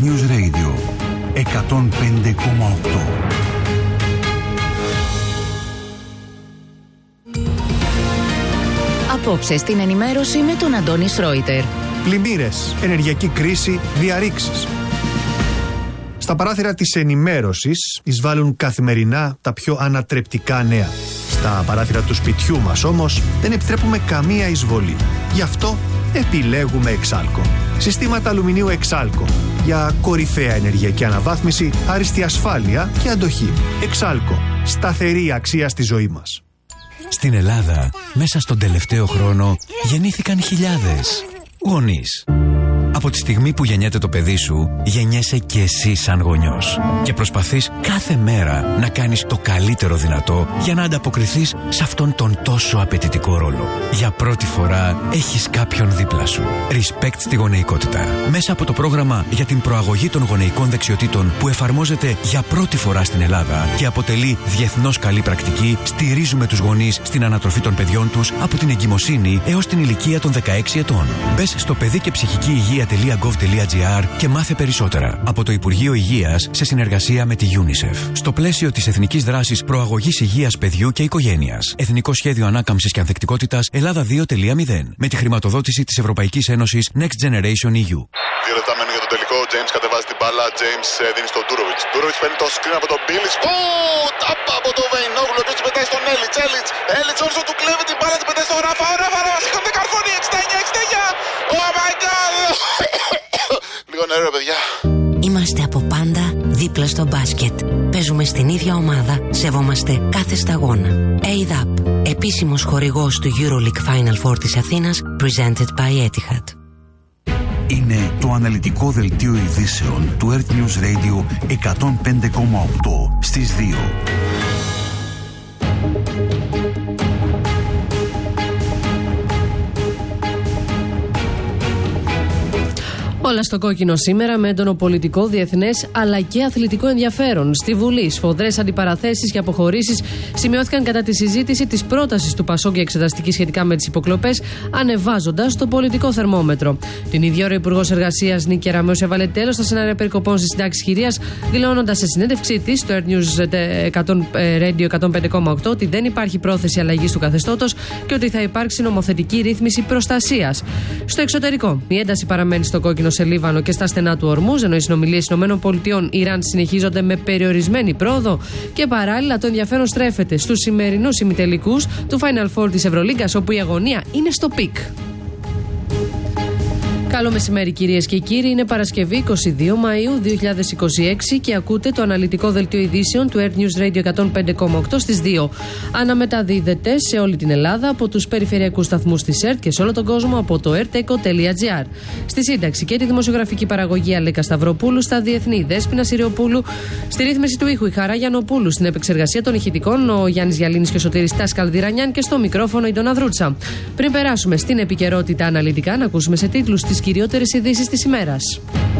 Earth News Radio 105,8. Απόψε στην ενημέρωση με τον Αντώνη Σρόιτερ. Πλημμύρες, ενεργειακή κρίση, διαρρήξεις. Στα παράθυρα της ενημέρωσης εισβάλλουν καθημερινά τα πιο ανατρεπτικά νέα. Στα παράθυρα του σπιτιού μας όμως δεν επιτρέπουμε καμία εισβολή. Γι' αυτό επιλέγουμε Exalco. Συστήματα αλουμινίου Exalco για κορυφαία ενεργειακή αναβάθμιση, άριστη ασφάλεια και αντοχή. Exalco. Σταθερή αξία στη ζωή μας. Στην Ελλάδα, μέσα στον τελευταίο χρόνο, γεννήθηκαν χιλιάδες γονείς. Από τη στιγμή που γεννιέται το παιδί σου, γεννιέσαι και εσύ σαν γονιός. Και προσπαθείς κάθε μέρα να κάνεις το καλύτερο δυνατό για να ανταποκριθείς σε αυτόν τον τόσο απαιτητικό ρόλο. Για πρώτη φορά έχεις κάποιον δίπλα σου. Respect στη γονεϊκότητα. Μέσα από το πρόγραμμα για την προαγωγή των γονεϊκών δεξιοτήτων που εφαρμόζεται για πρώτη φορά στην Ελλάδα και αποτελεί διεθνώς καλή πρακτική, στηρίζουμε τους γονείς στην ανατροφή των παιδιών τους από την εγκυμοσύνη έως την ηλικία των 16 ετών. Μπες στο παιδί και ψυχική υγεία.gov.gr και μάθε περισσότερα από το Υπουργείο Υγείας σε συνεργασία με τη UNICEF. Στο πλαίσιο της Εθνικής Δράσης Προαγωγής Υγείας Παιδιού και Οικογένειας. Εθνικό Σχέδιο Ανάκαμψης και Ανθεκτικότητας Ελλάδα 2.0 με τη χρηματοδότηση της Ευρωπαϊκής Ένωσης Next Generation EU. 2 λεπτά μένουν για το τελικό. Ο James κατεβάζει την μπάλα. James δίνει στον Ντούροβιτς. Ντούροβιτς παίρνει το screen από τον Μπίλιτς. Τάπα από τον Βεϊνόγλου. Ο οποίος την πετάει στον Έλιτς. Έλιτς όρσο του κλέβει την μπάλα. Την πετάει στον Ράφα. Ο Ράφα σηκώνεται καρφώνει. 69. Oh my god. Λίγο νερό, παιδιά. Είμαστε από πάντα δίπλα στο μπάσκετ. Παίζουμε στην ίδια ομάδα. Σεβόμαστε κάθε σταγόνα. ADAP, επίσημος χορηγός του EuroLeague Final Four της Αθήνας, presented by Etihad. Είναι το αναλυτικό δελτίο ειδήσεων του Earth News Radio 105,8 στις 2. Όλα στο κόκκινο σήμερα με έντονο πολιτικό, διεθνές αλλά και αθλητικό ενδιαφέρον. Στη Βουλή, σφοδρές αντιπαραθέσεις και αποχωρήσεις σημειώθηκαν κατά τη συζήτηση της πρότασης του Πασόκ για εξεταστική σχετικά με τις υποκλοπές, ανεβάζοντας το πολιτικό θερμόμετρο. Την ίδια ώρα, ο Υπουργός Εργασίας Νίκη Κεραμέως έβαλε τέλος στα σενάρια περικοπών στις συντάξεις χειρίας, δηλώνοντας σε συνέντευξή της στο Earth News Radio 105,8 ότι δεν υπάρχει πρόθεση αλλαγής του καθεστώτος και ότι θα υπάρξει νομοθετική ρύθμιση προστασίας. Στο εξωτερικό, η ένταση παραμένει στο κόκκινο σε Λίβανο και στα στενά του Ορμούζ, ενώ οι συνομιλίες ΗΠΑ-Ιράν συνεχίζονται με περιορισμένη πρόοδο και παράλληλα το ενδιαφέρον στρέφεται στους σημερινούς ημιτελικούς του Final Four της Ευρωλίγκας, όπου η αγωνία είναι στο πικ. Καλό μεσημέρι, κυρίες και κύριοι. Είναι Παρασκευή 22 Μαΐου 2026 και ακούτε το αναλυτικό δελτίο ειδήσεων του Earth News Radio 105,8 στις 2. Αναμεταδίδεται σε όλη την Ελλάδα από τους περιφερειακούς σταθμούς της ΕΡΤ και σε όλο τον κόσμο από το erteco.gr. Στη σύνταξη και τη δημοσιογραφική παραγωγή Αλέκα Σταυροπούλου, στα διεθνή Δέσποινα Συριοπούλου, στη ρύθμιση του ήχου η Χαρά Γιαννοπούλου, στην επεξεργασία των ηχητικών ο Γιάννης Γιαλίνης και ο Σωτήρης Τάσκαλ-Διρανιάν και στο μικρόφωνο η Ντόνα Δρούτσα. Πριν περάσουμε στην επικαιρότητα αναλυτικά, να ακούσουμε σε τίτλους τις κυριότερες ειδήσεις της ημέρας.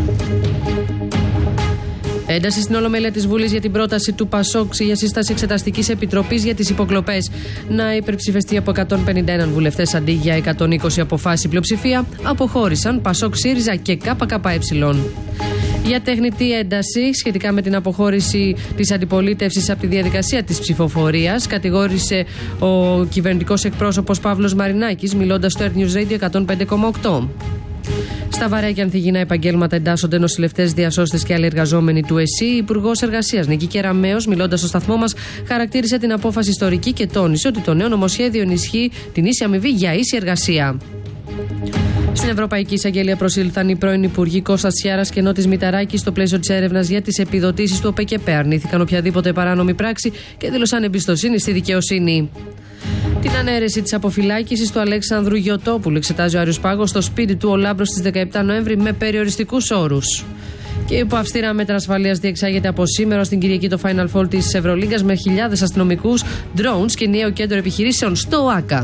Ένταση στην Ολομέλεια της Βουλής για την πρόταση του Πασόκ για σύσταση εξεταστικής επιτροπής για τις υποκλοπές να υπερψηφιστεί από 151 βουλευτές αντί για 120 αποφάσεις. Πλειοψηφία αποχώρησαν Πασόκ, ΣΥΡΙΖΑ και ΚΚΕ. Για τεχνητή ένταση σχετικά με την αποχώρηση της αντιπολίτευσης από τη διαδικασία της ψηφοφορίας, κατηγόρησε ο κυβερνητικός εκπρόσωπος Παύλος Μαρινάκης, μιλώντας στο Earth News Radio 105,8. Στα βαρέα και ανθυγιεινά επαγγέλματα εντάσσονται νοσηλευτές, διασώστες και άλλοι εργαζόμενοι του ΕΣΥ. Η Υπουργός Εργασίας Νίκη Κεραμέως, μιλώντας στο σταθμό μας, χαρακτήρισε την απόφαση ιστορική και τόνισε ότι το νέο νομοσχέδιο ενισχύει την ίση αμοιβή για ίση εργασία. Στην Ευρωπαϊκή Εισαγγελία προσήλθαν οι πρώην Υπουργοί Κώστας Σιάρας και Νότης Μηταράκης στο πλαίσιο της έρευνας για τις επιδοτήσεις του ΟΠΕΚΕΠΕ. Αρνήθηκαν οποιαδήποτε παράνομη πράξη και δήλωσαν εμπιστοσύνη στη δικαιοσύνη. Την ανέρεση της αποφυλάκησης του Αλέξανδρου Γιωτόπουλου εξετάζει ο Άριος Πάγος στο σπίτι του ο Λάμπρος στις 17 Νοέμβρη με περιοριστικούς όρους. Και υπό αυστηρά μέτρα ασφαλείας διεξάγεται από σήμερα στην Κυριακή το Final Four της Ευρωλίγκας με χιλιάδες αστυνομικούς, drones και νέο κέντρο επιχειρήσεων στο ΟΑΚΑ.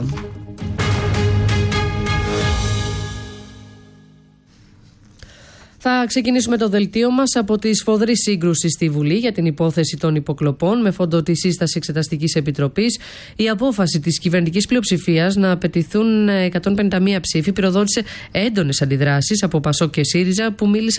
Θα ξεκινήσουμε το δελτίο μας από τη σφοδρή σύγκρουση στη Βουλή για την υπόθεση των υποκλοπών με φόντο τη σύσταση εξεταστικής επιτροπής. Η απόφαση της κυβερνητικής πλειοψηφίας να απαιτηθούν 151 ψήφοι πυροδότησε έντονες αντιδράσεις από Πασόκ και ΣΥΡΙΖΑ που μίλησαν